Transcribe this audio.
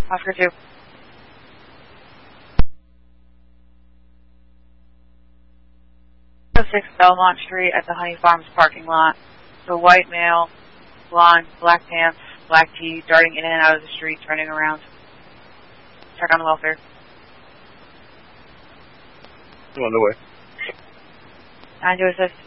Oscar 2. Six Belmont Street at the Honey Farms parking lot. The white male, blonde, black pants, black tee, darting in and out of the street, turning around. Check on the welfare. I'm on the way. 9 to assist.